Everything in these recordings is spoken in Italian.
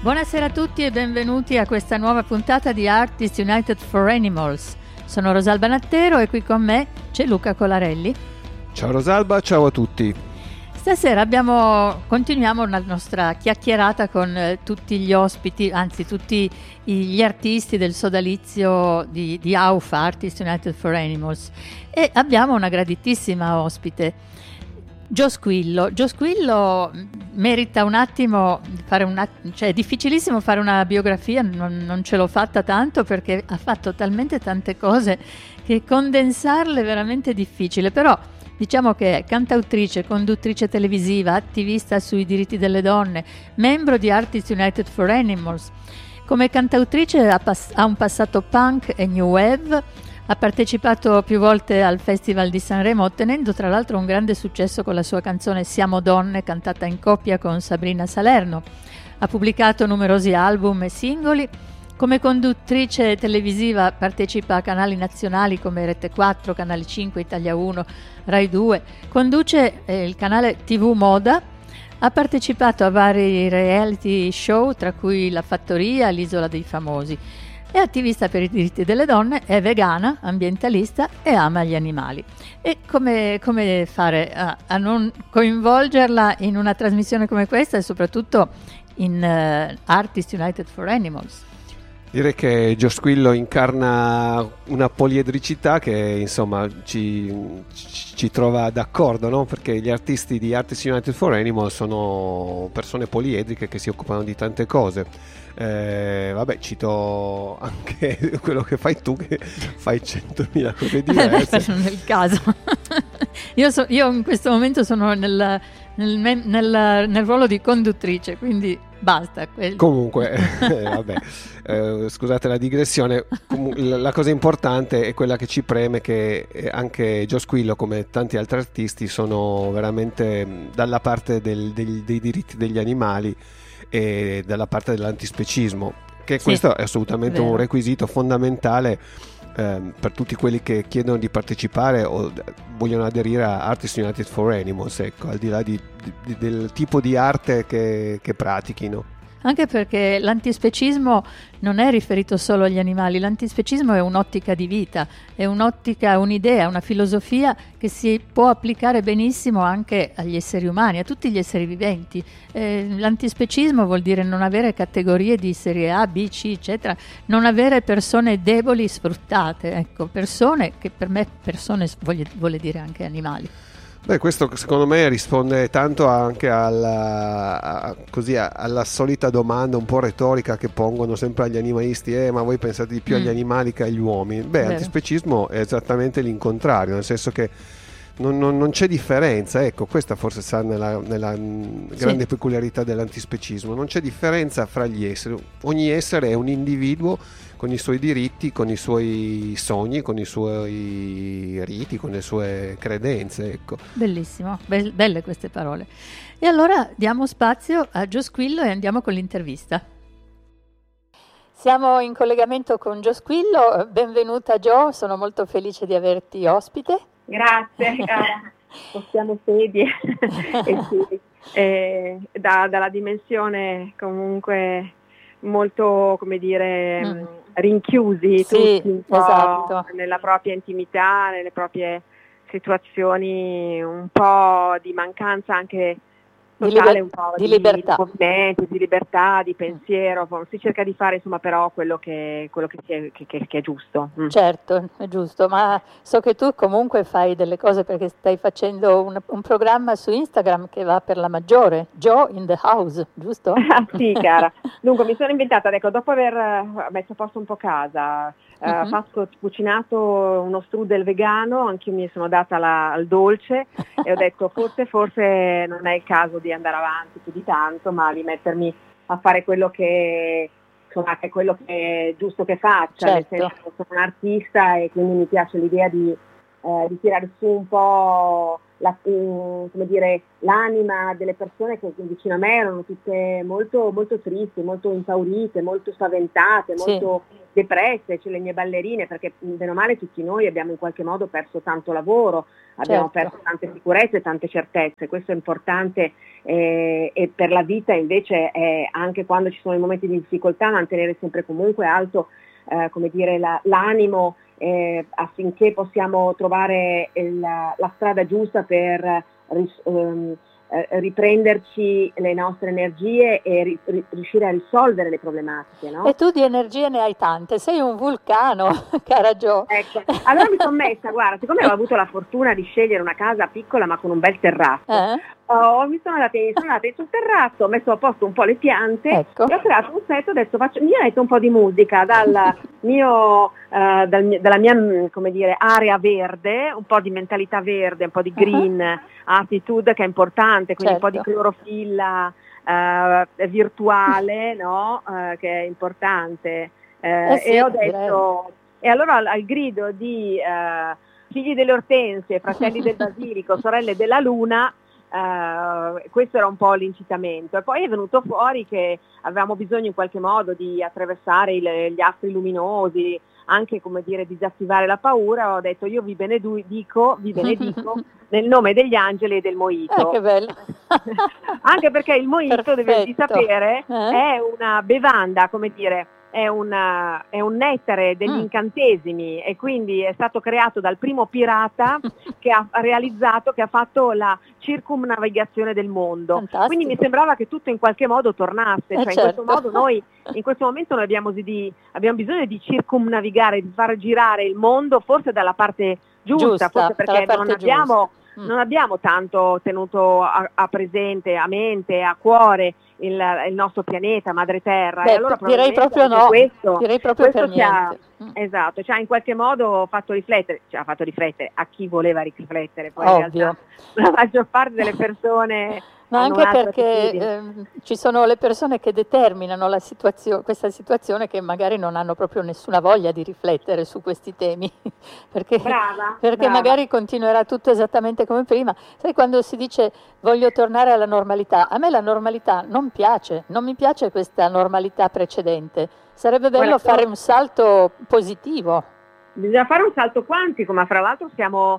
Buonasera a tutti e benvenuti a questa nuova puntata di Artists United for Animals. Sono Rosalba Nattero e qui con me c'è Luca Colarelli. Ciao Rosalba, ciao a tutti. Stasera continuiamo la nostra chiacchierata con tutti gli ospiti, anzi tutti gli artisti del sodalizio di AUFA, Artists United for Animals, e abbiamo una graditissima ospite, Gio Squillo. Gio Squillo merita un attimo fare cioè è difficilissimo fare una biografia, non ce l'ho fatta tanto perché ha fatto talmente tante cose che condensarle è veramente difficile, però diciamo che è cantautrice, conduttrice televisiva, attivista sui diritti delle donne, membro di Artists United for Animals. Come cantautrice ha un passato punk e new wave, ha partecipato più volte al Festival di Sanremo, ottenendo tra l'altro un grande successo con la sua canzone Siamo Donne, cantata in coppia con Sabrina Salerno. Ha pubblicato numerosi album e singoli. Come conduttrice televisiva partecipa a canali nazionali come Rete 4, Canale 5, Italia 1, Rai 2. Conduce il canale TV Moda. Ha partecipato a vari reality show, tra cui La Fattoria, l'Isola dei Famosi. È attivista per i diritti delle donne, è vegana, ambientalista e ama gli animali. E come fare a non coinvolgerla in una trasmissione come questa e soprattutto in Artists United for Animals? Direi che Gio Squillo incarna una poliedricità che insomma ci trova d'accordo, no? Perché gli artisti di Artists United for Animals sono persone poliedriche che si occupano di tante cose. Vabbè, cito anche quello che fai tu, che fai 100.000 cose diverse. Non è il caso. Io in questo momento sono nel ruolo di conduttrice, quindi basta. Comunque, vabbè, scusate la digressione. La cosa importante è quella che ci preme, che anche Gio Squillo, come tanti altri artisti, sono veramente dalla parte dei diritti degli animali e dalla parte dell'antispecismo, che sì, questo è assolutamente un requisito fondamentale per tutti quelli che chiedono di partecipare o vogliono aderire a Artists United for Animals, ecco, al di là del tipo di arte che pratichino. Anche perché l'antispecismo non è riferito solo agli animali, l'antispecismo è un'ottica di vita, è un'ottica, un'idea, una filosofia che si può applicare benissimo anche agli esseri umani, a tutti gli esseri viventi. L'antispecismo vuol dire non avere categorie di serie A, B, C, eccetera, non avere persone deboli sfruttate, ecco, persone che per me persone vuole dire anche animali. Beh, questo secondo me risponde tanto anche alla solita domanda un po' retorica che pongono sempre agli animalisti: ma voi pensate di più agli animali che agli uomini? Beh, antispecismo è esattamente l'incontrario, nel senso che non c'è differenza, ecco, questa forse sta nella grande peculiarità dell'antispecismo. Non c'è differenza fra gli esseri, ogni essere è un individuo con i suoi diritti, con i suoi sogni, con i suoi riti, con le sue credenze, ecco. Bellissimo, belle queste parole. E allora diamo spazio a Gio Squillo e andiamo con l'intervista. Siamo in collegamento con Gio Squillo. Benvenuta Gio, sono molto felice di averti ospite. Grazie, possiamo sedie. Dalla dimensione comunque molto, come dire, rinchiusi tutti un po', esatto, nella propria intimità, nelle proprie situazioni, un po' di mancanza anche totale, un po' di libertà, di movimento, di libertà, di pensiero. Si cerca di fare insomma però quello che è giusto. Certo, è giusto, ma so che tu comunque fai delle cose, perché stai facendo un programma su Instagram che va per la maggiore, Joe in the House, giusto? Sì, cara. Dunque mi sono inventata, ecco, dopo aver messo a posto un po' casa, cucinato uno strudel vegano, anche io mi sono data al dolce e ho detto forse non è il caso di andare avanti più di tanto, ma di mettermi a fare quello che è quello che è giusto che faccia, certo. Nel senso che sono un artista e quindi mi piace l'idea di tirare su un po' come dire, l'anima delle persone che vicino a me erano tutte molto, molto tristi, molto impaurite, molto spaventate, molto depresse, cioè le mie ballerine, perché bene o male tutti noi abbiamo in qualche modo perso tanto lavoro, abbiamo perso tante sicurezze, tante certezze, questo è importante, e per la vita invece anche quando ci sono i momenti di difficoltà mantenere sempre comunque alto come dire, l'animo, affinché possiamo trovare la strada giusta per riprenderci le nostre energie e riuscire a risolvere le problematiche, no? E tu di energie ne hai tante, sei un vulcano, cara Jo. Ecco, allora mi sono messa, guarda, siccome ho avuto la fortuna di scegliere una casa piccola ma con un bel terrazzo, mi sono andata sul terrazzo, ho messo a posto un po' le piante, e ho creato un set, ho detto mi metto un po' di musica dalla mia come dire, area verde, un po' di mentalità verde, un po' di green attitude che è importante, quindi un po' di clorofilla virtuale, no? Che è importante. E ho detto, e allora al grido di figli delle ortensie, fratelli del basilico, sorelle della luna, questo era un po' l'incitamento, e poi è venuto fuori che avevamo bisogno in qualche modo di attraversare gli astri luminosi, anche come dire disattivare la paura. Ho detto io vi benedico nel nome degli angeli e del mojito. Che bello. Anche perché il mojito, devi sapere, è una bevanda, come dire, è un nettare degli incantesimi, e quindi è stato creato dal primo pirata che ha fatto la circumnavigazione del mondo. Fantastico. Quindi mi sembrava che tutto in qualche modo tornasse, cioè in questo momento noi abbiamo bisogno di circumnavigare, di far girare il mondo forse dalla parte giusta, forse perché non abbiamo tanto tenuto a presente, a mente, a cuore il nostro pianeta, madre terra. E allora direi proprio no, direi proprio per niente. Esatto, cioè in qualche modo ha fatto riflettere a chi voleva riflettere, poi in realtà la maggior parte delle persone. Ma anche perché ci sono le persone che determinano questa situazione, che magari non hanno proprio nessuna voglia di riflettere su questi temi, perché magari continuerà tutto esattamente come prima. Sai, quando si dice voglio tornare alla normalità, a me la normalità non mi piace questa normalità precedente, sarebbe bello fare un salto positivo. Bisogna fare un salto quantico, ma fra l'altro siamo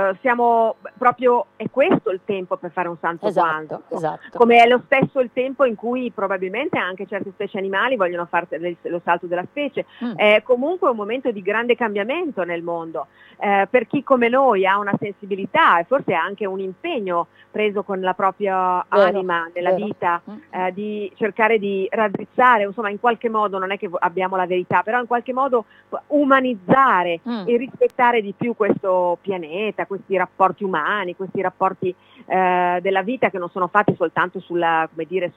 proprio, è questo il tempo per fare un salto quantico, come è lo stesso il tempo in cui probabilmente anche certe specie animali vogliono fare lo salto della specie. È comunque un momento di grande cambiamento nel mondo, per chi come noi ha una sensibilità e forse anche un impegno preso con la propria anima nella vita, di cercare di raddrizzare, insomma in qualche modo, non è che abbiamo la verità, però in qualche modo umanizzare e rispettare di più questo pianeta, questi rapporti umani, questi rapporti della vita, che non sono fatti soltanto sulla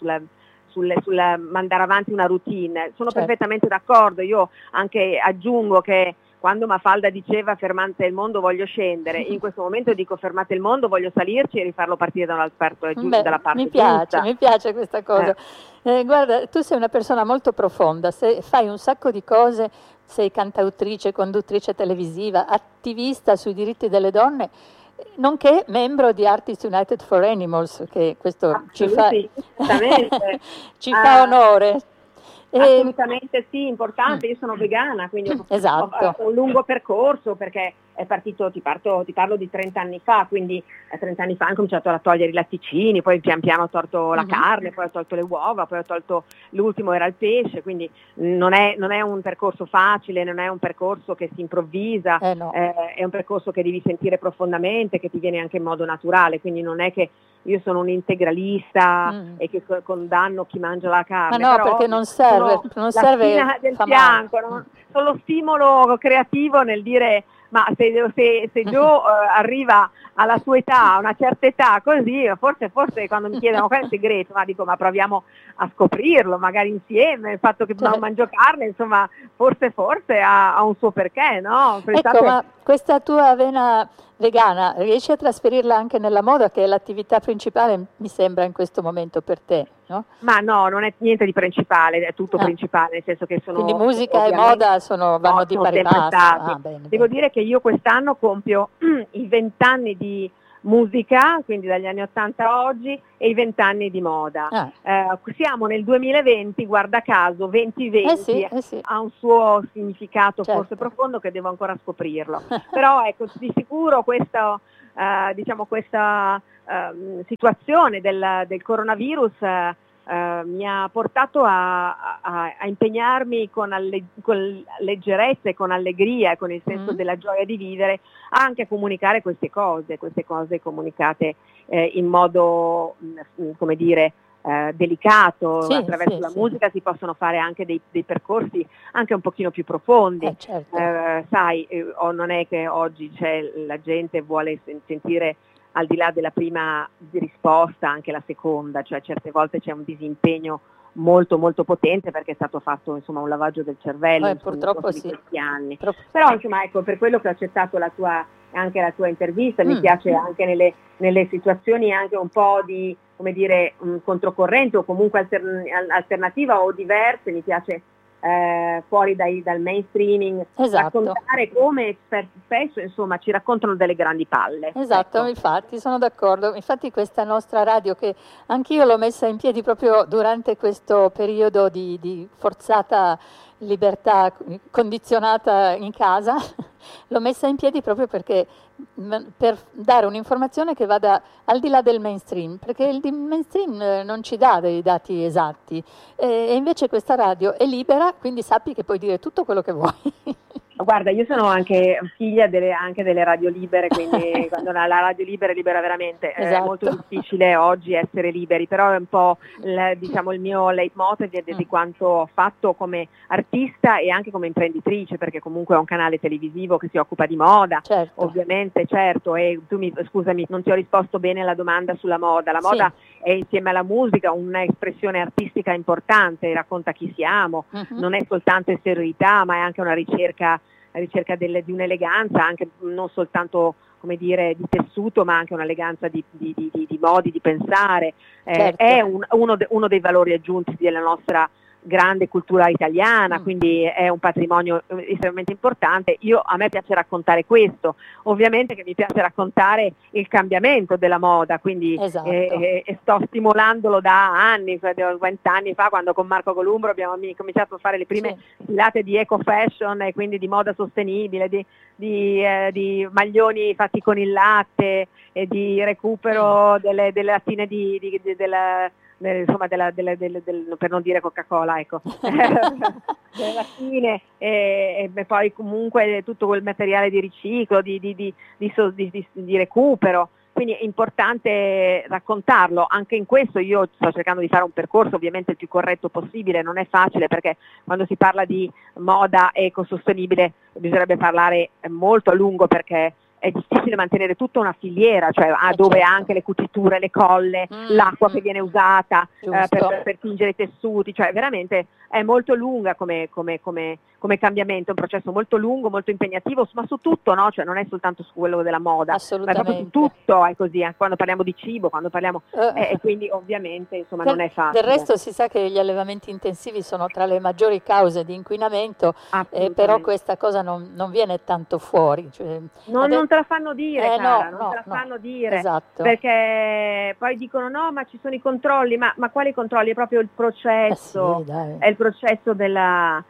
mandare avanti una routine. Sono perfettamente d'accordo. Io anche aggiungo che quando Mafalda diceva fermate il mondo voglio scendere, in questo momento dico fermate il mondo voglio salirci e rifarlo partire dalla parte giusta. Mi piace questa cosa. Guarda, tu sei una persona molto profonda, fai un sacco di cose, sei cantautrice, conduttrice televisiva, attivista sui diritti delle donne, nonché membro di Artists United for Animals, che questo ci fa onore. Assolutamente sì, importante. Io sono vegana, quindi ho fatto un lungo percorso, perché è partito, ti parlo di 30 anni fa, quindi 30 anni fa ho cominciato a togliere i latticini, poi pian piano ho tolto la carne, poi ho tolto le uova, poi ho tolto, l'ultimo era il pesce, quindi non è un percorso facile, non è un percorso che si improvvisa, è un percorso che devi sentire profondamente, che ti viene anche in modo naturale, quindi non è che io sono un integralista e che condanno chi mangia la carne. Ma no, però perché non serve la spina del fianco, no? Sono lo stimolo creativo nel dire ma se Joe arriva alla sua età, a una certa età così, forse quando mi chiedono qual è il segreto, ma proviamo a scoprirlo, magari insieme, il fatto che non mangio carne, insomma, forse ha un suo perché, no? Ecco, ma questa tua vena vegana riesci a trasferirla anche nella moda, che è l'attività principale, mi sembra, in questo momento per te, no? Ma no, non è niente di principale, è tutto principale, nel senso che sono... Quindi musica e moda vanno di pari passo. Devo dire che io quest'anno compio i 20 anni di musica, quindi dagli anni 80 a oggi, e i 20 anni di moda. Siamo nel 2020, guarda caso, 2020 sì. ha un suo significato forse Certo. profondo che devo ancora scoprirlo. Però ecco, di sicuro questa situazione del coronavirus mi ha portato a impegnarmi con leggerezza e con allegria e con il senso della gioia di vivere, anche a comunicare queste cose comunicate in modo, come dire, delicato. Attraverso la musica si possono fare anche dei percorsi anche un pochino più profondi. Certo. Non è che oggi la gente vuole sentire al di là della prima risposta anche la seconda, cioè certe volte c'è un disimpegno molto molto potente perché è stato fatto insomma un lavaggio del cervello purtroppo di questi anni. Però insomma, ecco, per quello che ho accettato anche la tua intervista, mi piace anche nelle situazioni anche un po' di, come dire, controcorrente o comunque alternativa o diverse, mi piace fuori dal mainstreaming, raccontare come spesso insomma ci raccontano delle grandi palle. Esatto, ecco. Infatti sono d'accordo, infatti questa nostra radio, che anch'io l'ho messa in piedi proprio durante questo periodo di forzata libertà condizionata in casa, l'ho messa in piedi proprio per dare un'informazione che vada al di là del mainstream, perché il mainstream non ci dà dei dati esatti e invece questa radio è libera, quindi sappi che puoi dire tutto quello che vuoi. Guarda, io sono anche figlia anche delle radio libere, quindi quando la radio libera è libera veramente. È molto difficile oggi essere liberi, però è un po' il mio leitmotiv di quanto ho fatto come artista e anche come imprenditrice, perché comunque ho un canale televisivo che si occupa di moda, ovviamente, certo. E scusami, non ti ho risposto bene alla domanda sulla moda. La moda è insieme alla musica un'espressione artistica importante, racconta chi siamo, non è soltanto esteriorità, ma è anche una ricerca di un'eleganza, anche non soltanto, come dire, di tessuto, ma anche un'eleganza di modi di pensare. È uno dei valori aggiunti della nostra grande cultura italiana, quindi è un patrimonio estremamente importante. A me piace raccontare questo, ovviamente che mi piace raccontare il cambiamento della moda, quindi sto stimolandolo da anni, 20 anni fa, quando con Marco Columbro abbiamo cominciato a fare le prime filate di eco fashion e quindi di moda sostenibile, di maglioni fatti con il latte e di recupero delle lattine per non dire Coca-Cola, ecco, delle lattine e poi comunque tutto quel materiale di riciclo, di recupero. Quindi è importante raccontarlo. Anche in questo io sto cercando di fare un percorso ovviamente il più corretto possibile, non è facile perché quando si parla di moda ecosostenibile bisognerebbe parlare molto a lungo, perché è difficile mantenere tutta una filiera, cioè dove anche le cuciture, le colle, l'acqua che viene usata per tingere i tessuti, cioè veramente è molto lunga come cambiamento, è un processo molto lungo, molto impegnativo, ma su tutto, no? Cioè non è soltanto su quello della moda, ma è proprio su tutto, è così, quando parliamo di cibo, quando parliamo e quindi ovviamente insomma non è facile. Del resto si sa che gli allevamenti intensivi sono tra le maggiori cause di inquinamento, però questa cosa non viene tanto fuori. Cioè, non te la fanno dire, cara, non te la fanno dire, esatto. Perché poi dicono no, ma ci sono i controlli, ma quali controlli? È proprio il processo, è il processo della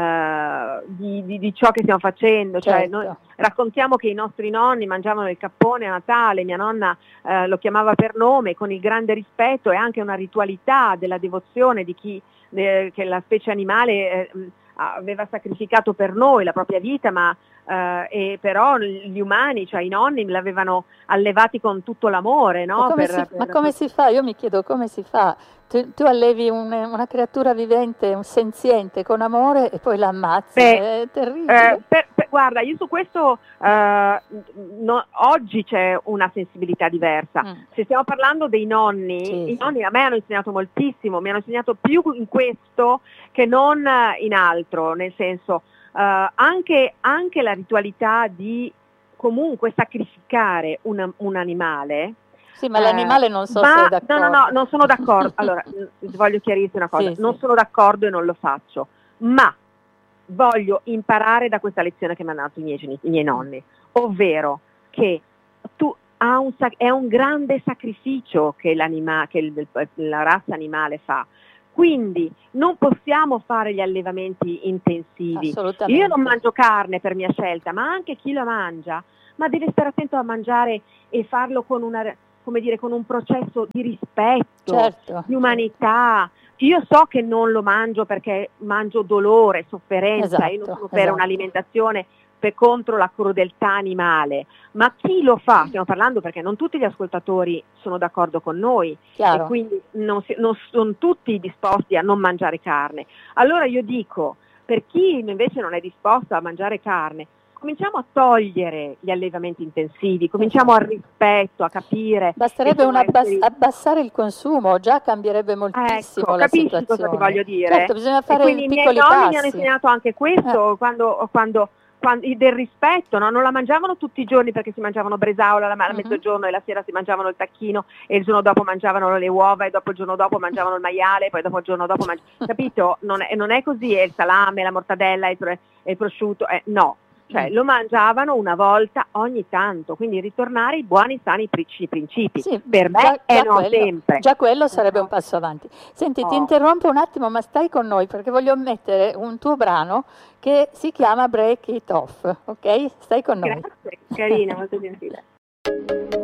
di ciò che stiamo facendo, cioè noi raccontiamo che i nostri nonni mangiavano il cappone a Natale, mia nonna lo chiamava per nome con il grande rispetto e anche una ritualità della devozione di chi che la specie animale aveva sacrificato per noi la propria vita, ma però gli umani, cioè i nonni, l'avevano allevati con tutto l'amore, no? Ma come si fa? Io mi chiedo come si fa. Tu allevi una creatura vivente, un senziente con amore e poi la ammazzi, è terribile. Guarda, io su questo oggi c'è una sensibilità diversa. Se stiamo parlando dei nonni, i nonni a me hanno insegnato moltissimo, mi hanno insegnato più in questo che non in altro, nel senso anche la ritualità di comunque sacrificare un animale. Sì, ma l'animale non so se è d'accordo. No, non sono d'accordo. Allora, voglio chiarirti una cosa. Non sono d'accordo e non lo faccio, ma voglio imparare da questa lezione che mi hanno dato i miei nonni, ovvero che è un grande sacrificio che la razza animale fa. Quindi non possiamo fare gli allevamenti intensivi. Io non mangio carne per mia scelta, ma anche chi la mangia, ma deve stare attento a mangiare e farlo con con un processo di rispetto, certo, di umanità. Io so che non lo mangio perché mangio dolore, sofferenza, io non sono per un'alimentazione contro la crudeltà animale, ma chi lo fa? Stiamo parlando perché non tutti gli ascoltatori sono d'accordo con noi, chiaro, e quindi non sono tutti disposti a non mangiare carne. Allora io dico, per chi invece non è disposto a mangiare carne, cominciamo a togliere gli allevamenti intensivi, cominciamo al rispetto, a capire. Basterebbe abbassare il consumo, già cambierebbe moltissimo la capisci situazione. Cosa ti voglio dire? Certo, bisogna fare quindi piccoli i miei nonni passi. mi hanno insegnato anche questo, quando del rispetto, no? Non la mangiavano tutti i giorni perché si mangiavano bresaola a mezzogiorno e la sera si mangiavano il tacchino e il giorno dopo mangiavano le uova e dopo il giorno dopo mangiavano il maiale e poi dopo il giorno dopo capito? Non è così, è il salame, la mortadella, il prosciutto, no. Cioè lo mangiavano una volta ogni tanto, quindi ritornare ai buoni sani principi. Sì, per me non sempre. Già quello sarebbe un passo avanti. Senti, ti interrompo un attimo, ma stai con noi perché voglio mettere un tuo brano che si chiama Break It Off, ok? Stai con noi. Grazie, carina, molto gentile.